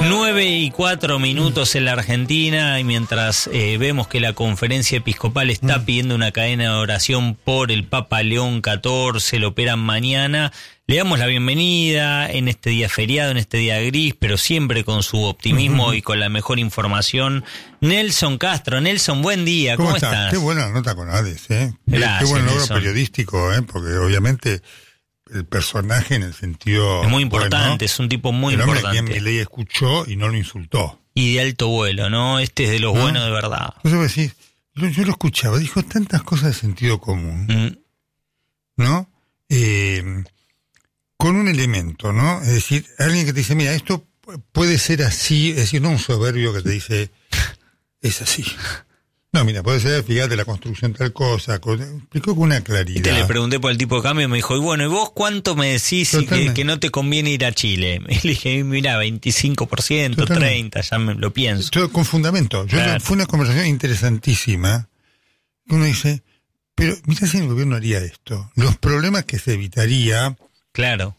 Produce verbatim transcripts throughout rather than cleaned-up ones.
Nueve y cuatro minutos en la Argentina, y mientras eh, vemos que la conferencia episcopal está mm. pidiendo una cadena de oración por el Papa León catorce, lo operan mañana, le damos la bienvenida en este día feriado, en este día gris, pero siempre con su optimismo uh-huh. y con la mejor información. Nelson Castro. Nelson, buen día, ¿cómo, ¿Cómo estás? estás? Qué buena nota con Hades, ¿eh? Gracias, qué buen logro Nelson. periodístico, ¿eh? Porque obviamente el personaje en el sentido... Es muy importante, bueno, es un tipo muy el hombre importante. Que Milei escuchó y no lo insultó. Y de alto vuelo, ¿no? Este es de los ¿no? buenos de verdad. Entonces decís, yo, yo lo escuchaba, dijo tantas cosas de sentido común, mm. ¿no? Eh, con un elemento, ¿no? Es decir, alguien que te dice, mira, esto puede ser así, es decir, no un soberbio que te dice, es así. No, mira, puede ser, fíjate, la construcción tal cosa, explicó con una claridad. Y te le pregunté por el tipo de cambio y me dijo, y bueno, ¿y vos cuánto me decís que, que no te conviene ir a Chile? Y le dije, mira, veinticinco por ciento, Totalmente. treinta por ciento, ya me lo pienso. Todo con fundamento. Yo claro. Fue una conversación interesantísima. Uno dice, pero mira si el gobierno haría esto. Los problemas que se evitaría. Claro.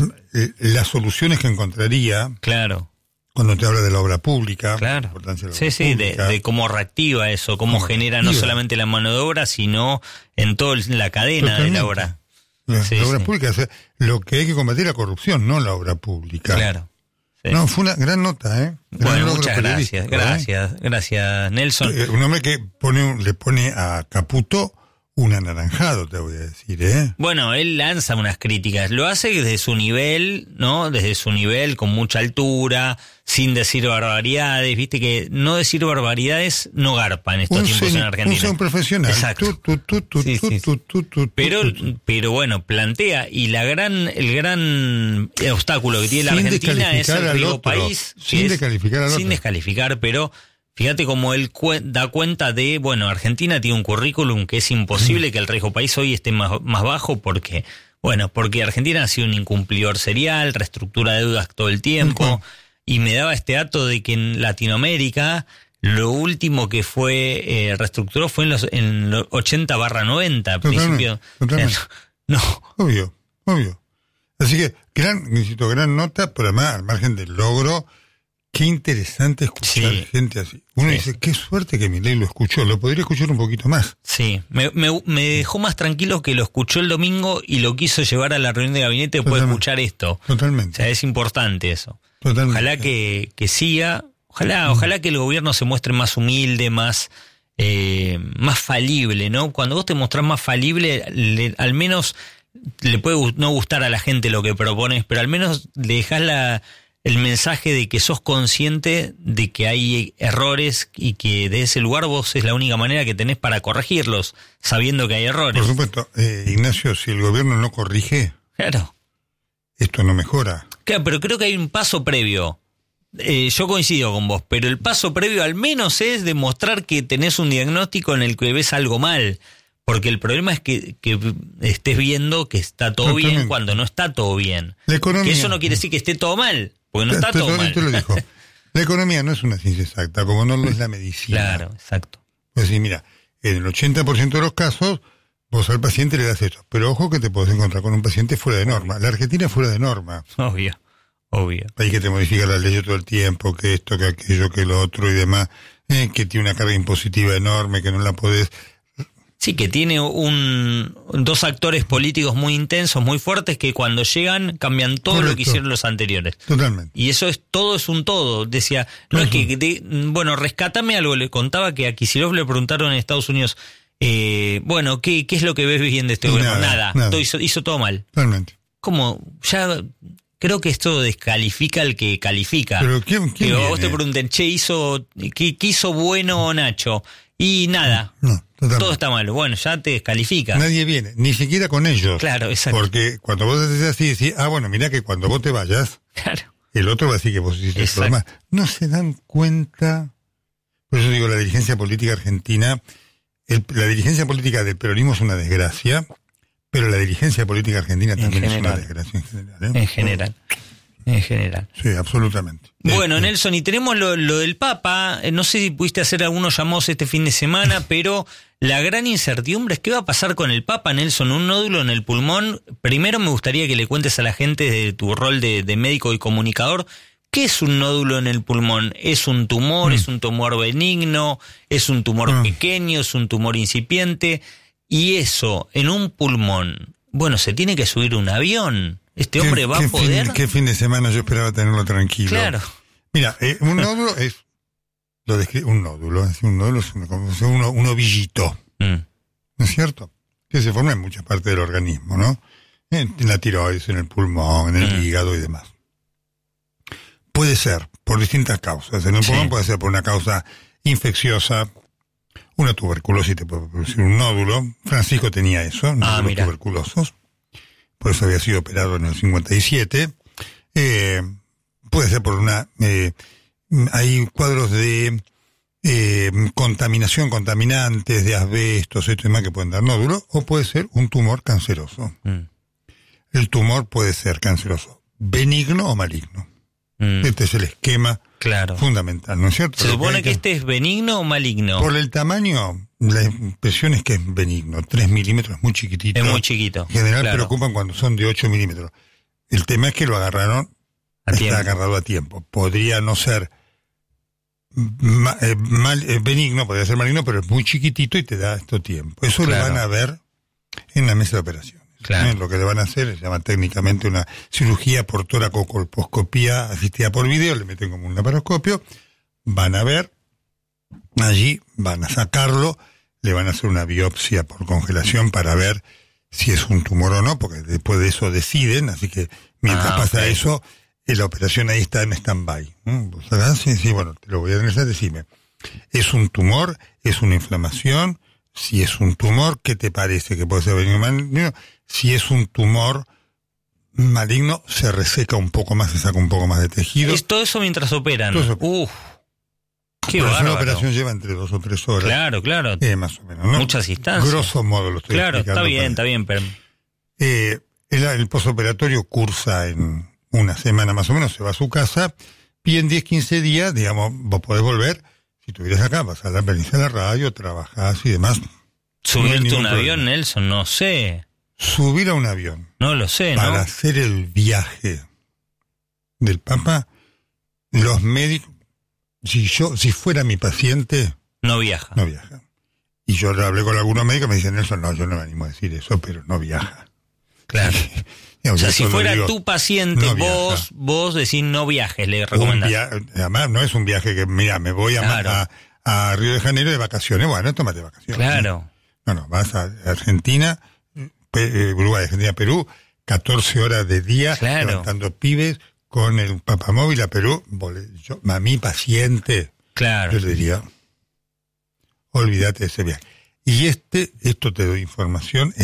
Las soluciones que encontraría. Claro. Cuando te habla de la obra pública, claro. la importancia de la sí, obra sí, pública. De, de cómo reactiva eso, cómo genera no solamente la mano de obra, sino en toda la cadena Totalmente. de la obra. La, sí, la obra sí. pública, o sea, lo que hay que combatir es la corrupción, no la obra pública. Claro. Sí. No, fue una gran nota, ¿eh? Gran bueno, muchas gracias, ¿eh? gracias, gracias, Nelson. Eh, un hombre que pone, le pone a Caputo un anaranjado, te voy a decir, ¿eh? Bueno, él lanza unas críticas, lo hace desde su nivel, ¿no? Desde su nivel, con mucha altura, sin decir barbaridades, viste que no decir barbaridades no garpa en estos un tiempos sen, en Argentina. Un, un profesional. Exacto. Tu, tu, tu, sí, tu, sí, tu, sí. tu, tu, pero, tu, tu. pero bueno, plantea, y la gran, el gran obstáculo que tiene la Argentina es el riesgo país. Sin es, descalificar al otro. Sin descalificar, pero fíjate cómo él cu- da cuenta de, bueno, Argentina tiene un currículum que es imposible mm. que el riesgo país hoy esté más, más bajo porque, bueno, porque Argentina ha sido un incumplidor serial, reestructura deudas todo el tiempo, uh-huh. y me daba este dato de que en Latinoamérica lo último que fue eh, reestructuró fue en los en los ochenta barra noventa, principio. Totalmente. Eh, no. Obvio, obvio. Así que, gran, necesito gran nota, pero además, al margen del logro, qué interesante escuchar sí. gente así. Uno sí. dice, qué suerte que Milei lo escuchó, lo podría escuchar un poquito más. Sí, me, me, me dejó más tranquilo que lo escuchó el domingo y lo quiso llevar a la reunión de gabinete después de escuchar esto. Totalmente. O sea, es importante eso. Totalmente. Ojalá que, que siga, ojalá, mm. ojalá que el gobierno se muestre más humilde, más, eh, más falible, ¿no? Cuando vos te mostrás más falible, le, al menos le puede no gustar a la gente lo que propones, pero al menos le dejás la... el mensaje de que sos consciente de que hay errores y que de ese lugar vos es la única manera que tenés para corregirlos, sabiendo que hay errores. Por supuesto, eh, Ignacio, si el gobierno no corrige, claro, esto no mejora. Claro, pero creo que hay un paso previo. Eh, yo coincido con vos, pero el paso previo al menos es demostrar que tenés un diagnóstico en el que ves algo mal. Porque el problema es que, que estés viendo que está todo Totalmente. bien cuando no está todo bien. La economía, que eso no quiere decir que esté todo mal. Porque no está te, todo te, mal. Te lo dijo. La economía no es una ciencia exacta, como no lo es la medicina. Claro, exacto. Es decir, mira, en el ochenta por ciento de los casos, vos al paciente le das esto. Pero ojo que te podés encontrar con un paciente fuera de norma. La Argentina es fuera de norma. Obvio, obvio. Hay que te modifica la ley todo el tiempo, que esto, que aquello, que lo otro y demás. Eh, que tiene una carga impositiva enorme, que no la podés... Sí, que tiene un dos actores políticos muy intensos, muy fuertes, que cuando llegan cambian todo Correcto. lo que hicieron los anteriores. Totalmente. Y eso es, todo es un todo. Decía, no uh-huh. es que, de, bueno, rescátame algo. Le contaba que a Kicillof le preguntaron en Estados Unidos, eh, bueno, ¿qué, ¿qué es lo que ves bien de este gobierno? Nada, nada. nada. Todo hizo, hizo todo mal. Totalmente. Como, ya... Creo que esto descalifica al que califica. Pero ¿quién, quién que vos viene? te pregunten, che, hizo, ¿qué, qué hizo bueno Nacho? Y nada, no, todo está mal. Bueno, ya te descalifica. Nadie viene, ni siquiera con ellos. Claro, exacto. Porque cuando vos decís así, decís, ah, bueno, mira que cuando vos te vayas, claro. el otro va a decir que vos hiciste el problema. No se dan cuenta. Por eso digo, la dirigencia política argentina, el, la dirigencia política del peronismo es una desgracia. Pero la dirigencia política argentina también es una desgracia en general. ¿eh? En general. En general. Sí, absolutamente. Bueno, este. Nelson, y tenemos lo, lo del Papa. No sé si pudiste hacer algunos llamados este fin de semana, pero la gran incertidumbre es qué va a pasar con el Papa, Nelson. Un nódulo en el pulmón. Primero me gustaría que le cuentes a la gente de tu rol de, de médico y comunicador ¿Qué es un nódulo en el pulmón? ¿Es un tumor? Mm. ¿Es un tumor benigno? ¿Es un tumor mm. pequeño? ¿Es un tumor incipiente? Y eso, en un pulmón, bueno, se tiene que subir un avión. ¿Este hombre va a poder? Fin, ¿Qué fin de semana yo esperaba tenerlo tranquilo? Claro. Mira, eh, un nódulo es... Lo descri- un nódulo, es un nódulo es un, un, un ovillito, mm. ¿no es cierto? Que se forma en muchas partes del organismo, ¿no? En, en la tiroides, en el pulmón, en el mm. hígado y demás. Puede ser por distintas causas. En el sí. pulmón puede ser por una causa infecciosa, una tuberculosis te puede producir un nódulo. Francisco tenía eso, nódulos ah, tuberculosos. Por eso había sido operado en el cincuenta y siete. Eh, puede ser por una... Eh, hay cuadros de eh, contaminación, contaminantes, de asbestos, esto y demás que pueden dar nódulos, o puede ser un tumor canceroso. Mm. El tumor puede ser canceroso, benigno o maligno. Mm. Este es el esquema claro. fundamental, ¿no es cierto? ¿Se supone que, que este es benigno o maligno? Por el tamaño, la impresión es que es benigno. tres milímetros es muy chiquitito. Es muy chiquito. En general claro. preocupan cuando son de ocho milímetros. El tema es que lo agarraron, a está tiempo. agarrado a tiempo. Podría no ser ma, eh, mal, eh, benigno, podría ser maligno, pero es muy chiquitito y te da esto tiempo. Eso claro. lo van a ver en la mesa de operaciones. Claro. ¿eh? Lo que le van a hacer se llama técnicamente una cirugía por toracocolposcopía asistida por video, le meten como un laparoscopio, van a ver, allí van a sacarlo, le van a hacer una biopsia por congelación para ver si es un tumor o no, porque después de eso deciden, así que mientras ah, pasa okay. eso, la operación ahí está en stand-by. ¿Mm? Sí, sí, bueno, te lo voy a analizar, decime. ¿Es un tumor? ¿Es una inflamación? Si es un tumor, ¿qué te parece? ¿Que puede ser benigno maligno? Si es un tumor maligno, se reseca un poco más, se saca un poco más de tejido. Es todo eso mientras operan. Eso, Uf, qué bárbaro. Una operación lleva entre dos o tres horas. Claro, claro. Eh, más o menos, ¿no? Muchas instancias. Grosso modo lo estoy claro, explicando. Claro, está bien, está bien. Pero... Eh, el, el posoperatorio cursa en una semana más o menos, se va a su casa, y en diez, quince días, digamos, vos podés volver. Si estuvieras acá, vas a la venís a la radio, trabajás y demás. ¿Subirte no un avión, Nelson? No sé. Subir a un avión. No lo sé, para ¿no? Para hacer el viaje del Papa, los médicos, si yo, si fuera mi paciente... No viaja. No viaja. Y yo le hablé con algunos médicos y me dicen, Nelson, no, yo no me animo a decir eso, pero no viaja. Claro. O sea, si fuera digo, tu paciente, no vos vos decís no viajes, le recomendás. Via- además, no es un viaje que, mira, me voy a, claro. a, a Río de Janeiro de vacaciones. Bueno, tómate vacaciones. Claro. No, no, vas a Argentina, Pe- Uruguay, Argentina, Perú, catorce horas de día, claro. levantando pibes con el papamóvil a Perú. Yo, a mi paciente, claro. yo le diría, olvídate de ese viaje. Y este, esto te doy información,